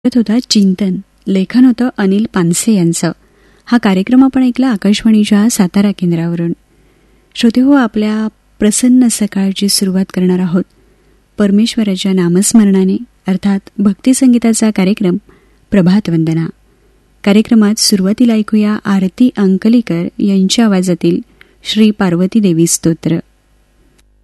होता चिंतन. लेखन होतं अनिल पानसे यांचं. हा कार्यक्रम आपण ऐकला आकाशवाणीच्या सातारा केंद्रावरून. श्रोतेहो, आपल्या प्रसन्न सकाळची सुरुवात करणार आहोत परमेश्वराच्या नामस्मरणाने, अर्थात भक्तिसंगीताचा कार्यक्रम प्रभात वंदना. कार्यक्रमात सुरुवातीला ऐकूया आरती अंकलीकर यांच्या आवाजातील श्री पार्वती देवी स्तोत्र.